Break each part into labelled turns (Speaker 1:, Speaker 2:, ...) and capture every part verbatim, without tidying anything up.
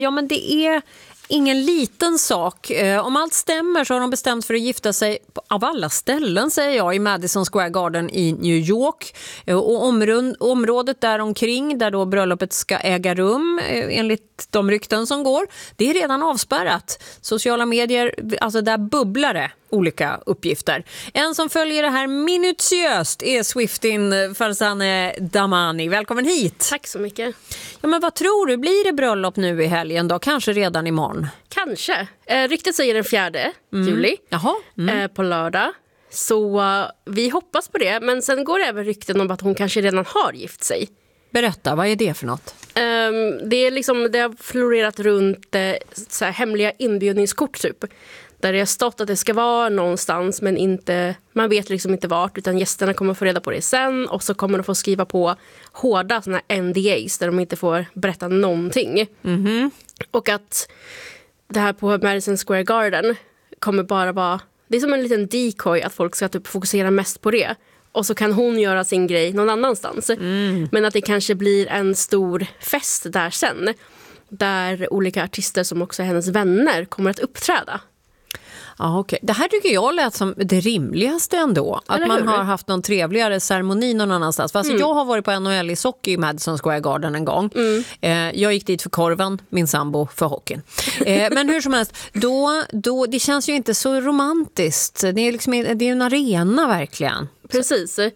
Speaker 1: Ja, men det är ingen liten sak. Om allt stämmer så har de bestämt för att gifta sig på, av alla ställen, säger jag, i Madison Square Garden i New York. Och omrund, området där omkring där då bröllopet ska äga rum, enligt de rykten som går, det är redan avspärrat. Sociala medier, alltså där bubblar det olika uppgifter. En som följer det här minutiöst är Swiftin Farzaneh Damani. Välkommen hit.
Speaker 2: Tack så mycket.
Speaker 1: Ja, men vad tror du? Blir det bröllop nu i helgen då? Kanske redan imorgon?
Speaker 2: Kanske. Eh, ryktet säger den fjärde
Speaker 1: Mm.
Speaker 2: juli
Speaker 1: Jaha. Mm.
Speaker 2: eh, på lördag. Så uh, vi hoppas på det. Men sen går det även rykten om att hon kanske redan har gift sig.
Speaker 1: Berätta, vad är det för något?
Speaker 2: Um, det, är liksom, det har florerat runt eh, så här hemliga inbjudningskort typ. Där det har stått att det ska vara någonstans men inte, man vet liksom inte vart, utan gästerna kommer få reda på det sen och så kommer de få skriva på hårda såna N D As där de inte får berätta någonting.
Speaker 1: Mm-hmm.
Speaker 2: Och att det här på Madison Square Garden kommer bara vara, det är som en liten decoy att folk ska typ fokusera mest på det. Och så kan hon göra sin grej någon annanstans.
Speaker 1: Mm.
Speaker 2: Men att det kanske blir en stor fest där sen. Där olika artister som också är hennes vänner kommer att uppträda.
Speaker 1: Ja, okej. Det här tycker jag lät som det rimligaste ändå. Att
Speaker 2: Eller
Speaker 1: man
Speaker 2: hur?
Speaker 1: har haft någon trevligare ceremoni någon annanstans. För alltså,
Speaker 2: Mm.
Speaker 1: jag har varit på N H L i hockey i Madison Square Garden en gång.
Speaker 2: Mm.
Speaker 1: Eh, jag gick dit för korven, min sambo för hockeyn. Eh, men hur som helst, då, då, det känns ju inte så romantiskt. Det är, liksom, det är en arena verkligen.
Speaker 2: Precis. Uh,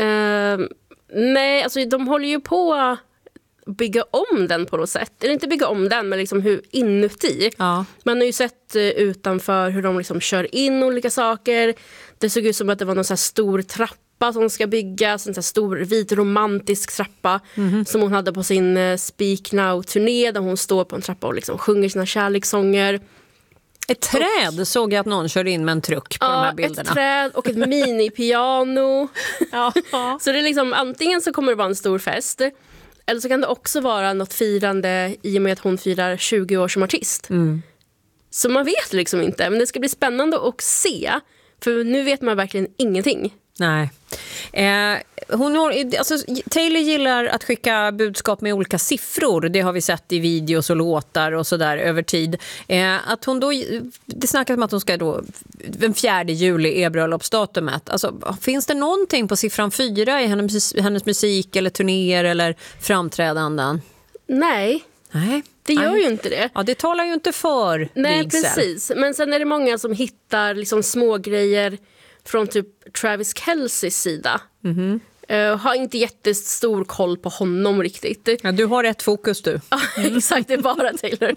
Speaker 2: nej, alltså de håller ju på att bygga om den på något sätt. Eller inte bygga om den, men liksom hur inuti.
Speaker 1: Ja.
Speaker 2: Man har ju sett uh, utanför hur de liksom kör in olika saker. Det såg ut som att det var någon så här stor trappa som ska byggas. En så här stor vit romantisk trappa
Speaker 1: Mm-hmm.
Speaker 2: som hon hade på sin uh, Speak Now-turné där hon står på en trappa och liksom sjunger sina kärlekssånger.
Speaker 1: Ett träd såg jag att någon kör in med en truck på de här bilderna.
Speaker 2: Ett träd och ett mini-piano.
Speaker 1: Ja.
Speaker 2: Så det är liksom, antingen så kommer det vara en stor fest, eller så kan det också vara något firande i och med att hon firar tjugo år som artist.
Speaker 1: Mm.
Speaker 2: Så man vet liksom inte, men det ska bli spännande att se. För nu vet man verkligen ingenting.
Speaker 1: Nej. Eh, hon har, alltså, Taylor gillar att skicka budskap med olika siffror. Det har vi sett i videos och låtar och sådär över tid. Eh, att hon då, det snackas om att hon ska då, den fjärde juli är bröllopsdatumet. Alltså, finns det någonting på siffran fyra i hennes, hennes musik eller turnéer eller framträdanden?
Speaker 2: Nej,
Speaker 1: Nej.
Speaker 2: det gör
Speaker 1: Nej.
Speaker 2: ju inte det.
Speaker 1: Ja, det talar ju inte för
Speaker 2: Nej,
Speaker 1: vigsel.
Speaker 2: precis. Men sen är det många som hittar liksom små grejer från typ Travis Kelce's sida.
Speaker 1: Mm-hmm.
Speaker 2: Uh, har inte jättestor koll på honom riktigt.
Speaker 1: Ja, du har rätt fokus du.
Speaker 2: Ja, exakt, det är bara Taylor.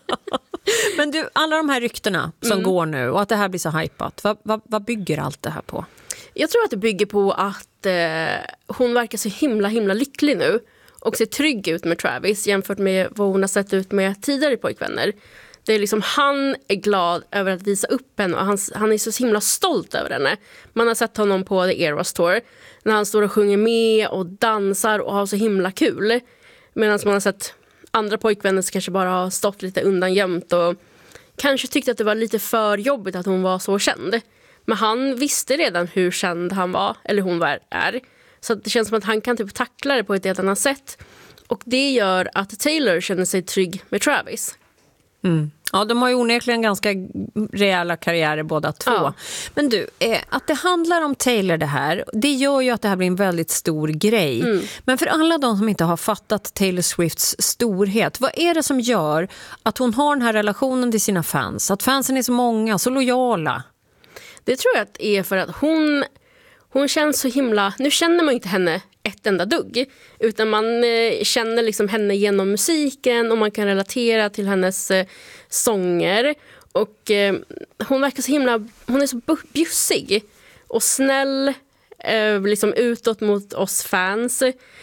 Speaker 1: Men du, alla de här ryktena som
Speaker 2: Mm.
Speaker 1: går nu och att det här blir så hypat, vad, vad, vad bygger allt det här på?
Speaker 2: Jag tror att det bygger på att eh, hon verkar så himla himla lycklig nu och ser trygg ut med Travis jämfört med vad hon har sett ut med tidigare pojkvänner. Det är liksom, han är glad över att visa upp henne och han, han är så himla stolt över henne. Man har sett honom på The Eras Tour när han står och sjunger med och dansar och har så himla kul. Medan man har sett andra pojkvänner som kanske bara har stått lite undangömt och kanske tyckte att det var lite för jobbigt att hon var så känd. Men han visste redan hur känd han var, eller hon var, är. Så att det känns som att han kan typ tackla det på ett helt annat sätt. Och det gör att Taylor känner sig trygg med Travis.
Speaker 1: Mm. Ja, de har ju onekligen ganska rejäla karriärer båda två.
Speaker 2: Ja.
Speaker 1: Men du, eh, att det handlar om Taylor det här, det gör ju att det här blir en väldigt stor grej.
Speaker 2: Mm.
Speaker 1: Men för alla de som inte har fattat Taylor Swifts storhet, vad är det som gör att hon har den här relationen till sina fans? Att fansen är så många, så lojala?
Speaker 2: Det tror jag att är för att hon, hon känns så himla... Nu känner man inte henne ett enda dugg. Utan man eh, känner liksom henne genom musiken och man kan relatera till hennes eh, sånger. Och eh, hon verkar så himla... Hon är så bu- bjussig och snäll eh, liksom utåt mot oss fans.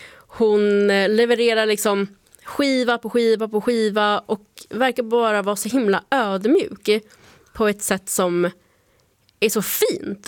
Speaker 2: Hon eh, levererar liksom skiva på skiva på skiva och verkar bara vara så himla ödmjuk på ett sätt som är så fint.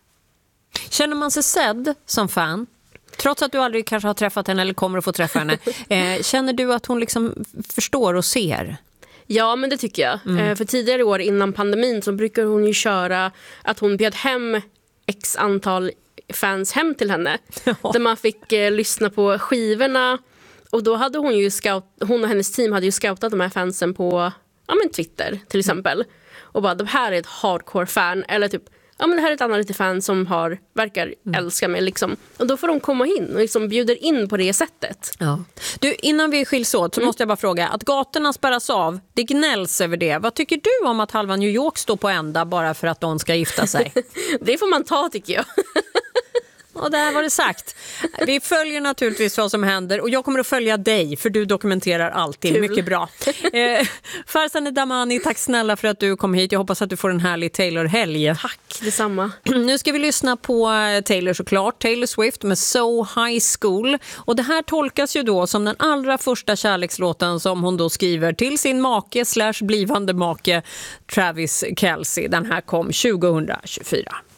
Speaker 1: Känner man sig sedd som fan? Trots att du aldrig kanske har träffat henne eller kommer att få träffa henne. Eh, känner du att hon liksom förstår och ser?
Speaker 2: Ja, men det tycker jag.
Speaker 1: Mm.
Speaker 2: Eh, för tidigare år innan pandemin så brukar hon ju köra att hon bjöd hem x antal fans hem till henne.
Speaker 1: Ja.
Speaker 2: Där man fick eh, lyssna på skivorna och då hade hon ju scout, hon och hennes team hade ju scoutat de här fansen på ja, men Twitter till exempel. Och bara, det här är ett hardcore fan. Eller typ, ja men det här är ett analytic-fan som har, verkar mm. älska mig liksom. Och då får de komma in och liksom bjuder in på det sättet.
Speaker 1: Ja. Du, innan vi skiljs åt så mm. måste jag bara fråga, att gatorna spärras av, det gnälls över det. Vad tycker du om att halva New York står på ända bara för att de ska gifta sig?
Speaker 2: Det får man ta, tycker jag.
Speaker 1: Och där var det sagt. Vi följer naturligtvis vad som händer och jag kommer att följa dig för du dokumenterar alltid. Kul. Mycket bra. Eh, Farzaneh Damani, tack snälla för att du kom hit. Jag hoppas att du får en härlig Taylor-helg.
Speaker 2: Tack, detsamma.
Speaker 1: Nu ska vi lyssna på Taylor såklart. Taylor Swift med So High School. Och det här tolkas ju då som den allra första kärlekslåten som hon då skriver till sin make slash blivande make Travis Kelce. Den här kom tjugohundratjugofyra.